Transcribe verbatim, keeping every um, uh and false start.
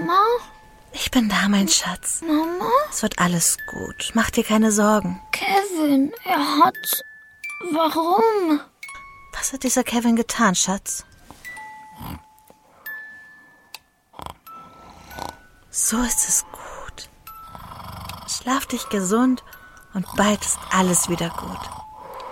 Mama? Ich bin da, mein Schatz. Mama? Es wird alles gut. Mach dir keine Sorgen. Kevin, er hat... Warum? Was hat dieser Kevin getan, Schatz? So ist es gut. Schlaf dich gesund und bald ist alles wieder gut.